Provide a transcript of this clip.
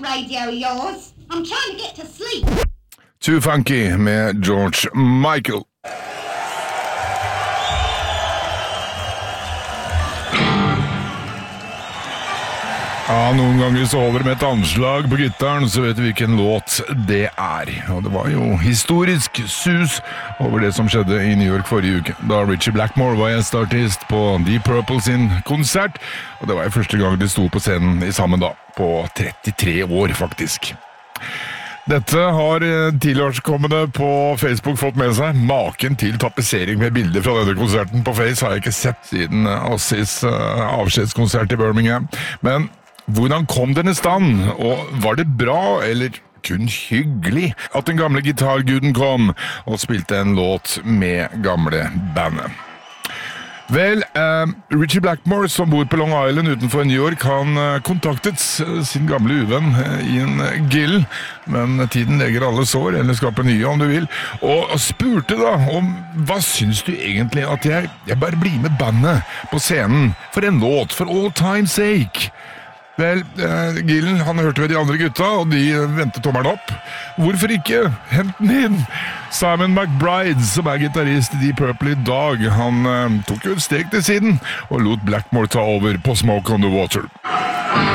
radio of yours. I'm trying to get to sleep. Too Funky med George Michael. Ja, noen ganger så holder det med et anslag på gitaren, så vet du hvilken låt det er. Og det var jo historisk sus over det som skjedde i New York forrige uke, da Ritchie Blackmore var gjesteartist på Deep Purple sin konsert, og det var jo første gang de sto på scenen sammen da, på 33 år faktisk. Dette har tilhørskommende på Facebook fått med seg. Maken til tapetsering med bilder fra denne konserten på Face har jeg ikke sett siden Ozzy's avskjedskonsert i Birmingham, men hvordan kom den i stand, og var det bra, eller kun hyggelig, at den gamle gitarguden kom og spilte en låt med gamle bandet? Vel, Ritchie Blackmore, som bor på Long Island utenfor New York, han kontaktet sin gamle uvenn Ian Gill, men tiden leger alle sår, eller skaper nye om du vil, og spurte da om hva syns du egentlig at jeg bare blir med bandet på scenen for en låt, for all time's sake? Vel, Gillen, han hørte ved de andre gutta, og de ventet tommeren opp. Hvorfor ikke? Hent den inn! Simon McBride, som gitarist i Deep Purple i dag, han tok jo et steg til siden, og lot Blackmore ta over på Smoke on the Water.